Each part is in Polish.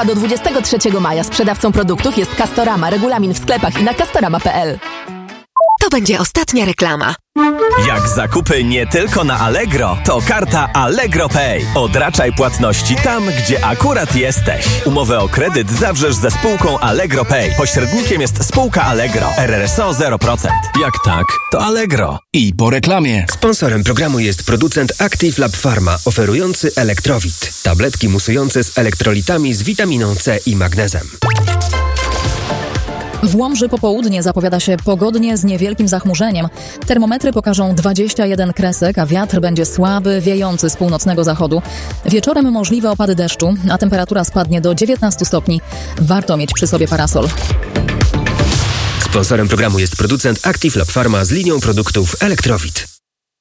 do 23 maja sprzedawcą produktów jest Castorama. Regulamin w sklepach i na castorama.pl. To będzie ostatnia reklama. Jak zakupy nie tylko na Allegro, to karta Allegro Pay. Odraczaj płatności tam, gdzie akurat jesteś. Umowę o kredyt zawrzesz ze spółką Allegro Pay. Pośrednikiem jest spółka Allegro. RRSO 0%. Jak tak, to Allegro. I po reklamie. Sponsorem programu jest producent Active Lab Pharma, oferujący Elektrowit. Tabletki musujące z elektrolitami z witaminą C i magnezem. W Łomży popołudnie zapowiada się pogodnie z niewielkim zachmurzeniem. Termometry pokażą 21 kresek, a wiatr będzie słaby, wiejący z północnego zachodu. Wieczorem możliwe opady deszczu, a temperatura spadnie do 19 stopni. Warto mieć przy sobie parasol. Sponsorem programu jest producent Active Lab Pharma z linią produktów Elektrowit.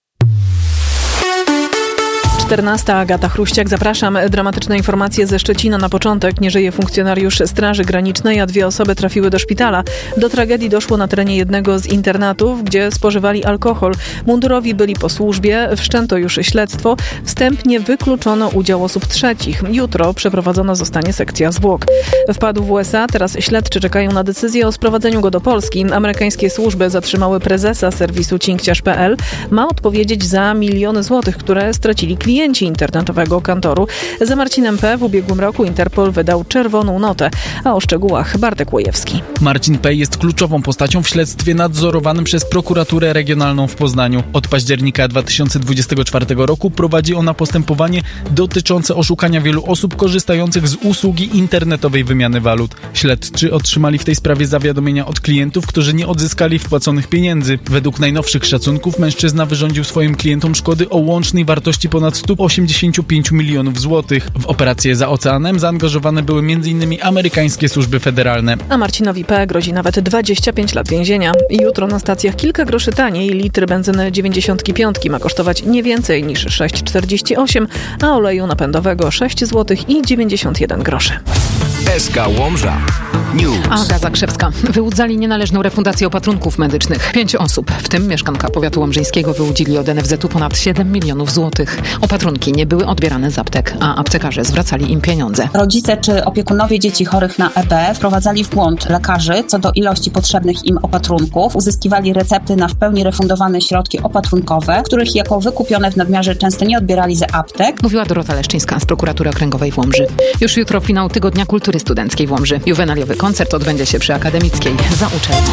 14. Agata Chruściak, zapraszam. Dramatyczne informacje ze Szczecina na początek. Nie żyje funkcjonariusz Straży Granicznej, a 2 osoby trafiły do szpitala. Do tragedii doszło na terenie jednego z internatów, gdzie spożywali alkohol. Mundurowi byli po służbie, wszczęto już śledztwo. Wstępnie wykluczono udział osób trzecich. Jutro przeprowadzona zostanie sekcja zwłok. Wpadł w USA, teraz śledczy czekają na decyzję o sprowadzeniu go do Polski. Amerykańskie służby zatrzymały prezesa serwisu cinkciarz.pl. Ma odpowiedzieć za miliony złotych, które stracili klienci internetowego kantoru. Za Marcinem P. w ubiegłym roku Interpol wydał czerwoną notę. A o szczegółach Bartek Łojewski. Marcin P. jest kluczową postacią w śledztwie nadzorowanym przez prokuraturę regionalną w Poznaniu. Od października 2024 roku prowadzi ona postępowanie dotyczące oszukania wielu osób korzystających z usługi internetowej wymiany walut. Śledczy otrzymali w tej sprawie zawiadomienia od klientów, którzy nie odzyskali wpłaconych pieniędzy. Według najnowszych szacunków mężczyzna wyrządził swoim klientom szkody o łącznej wartości ponad 185 milionów złotych. W operację za oceanem zaangażowane były m.in. amerykańskie służby federalne. A Marcinowi P. grozi nawet 25 lat więzienia. Jutro na stacjach kilka groszy taniej. Litr benzyny 95 ma kosztować nie więcej niż 6,48, a oleju napędowego 6 zł i 91 groszy. SK Łomża News. Aga Zakrzewska. Wyłudzali nienależną refundację opatrunków medycznych. 5 osób, w tym mieszkanka powiatu łomżyńskiego, wyłudzili od NFZ-u ponad 7 milionów złotych. Opatrunki nie były odbierane z aptek, a aptekarze zwracali im pieniądze. Rodzice czy opiekunowie dzieci chorych na EB wprowadzali w błąd lekarzy co do ilości potrzebnych im opatrunków. Uzyskiwali recepty na w pełni refundowane środki opatrunkowe, których jako wykupione w nadmiarze często nie odbierali z aptek. Mówiła Dorota Leszczyńska z Prokuratury Okręgowej w Łomży. Już jutro finał Tygodnia Kultury Studenckiej w Łomży. Juwenaliowy koncert odbędzie się przy Akademickiej za uczelnią.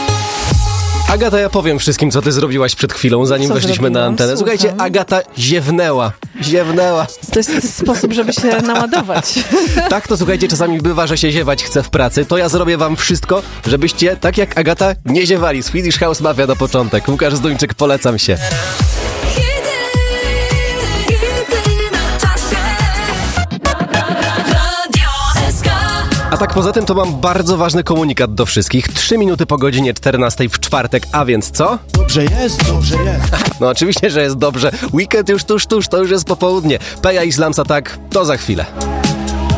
Agata, ja powiem wszystkim, co ty zrobiłaś przed chwilą, zanim weszliśmy na antenę. Słuchajcie, Agata ziewnęła. To jest sposób, żeby się naładować. Tak, to słuchajcie, czasami bywa, że się ziewać chce w pracy. To ja zrobię wam wszystko, żebyście, tak jak Agata, nie ziewali. Swedish House Mafia na początek. Łukasz Zduńczyk, polecam się. A tak poza tym to mam bardzo ważny komunikat do wszystkich. 3 minuty po godzinie 14 w czwartek, a więc co? Dobrze jest. No oczywiście, że jest dobrze. Weekend już tuż, to już jest popołudnie. Peja i Slams Attack, to za chwilę.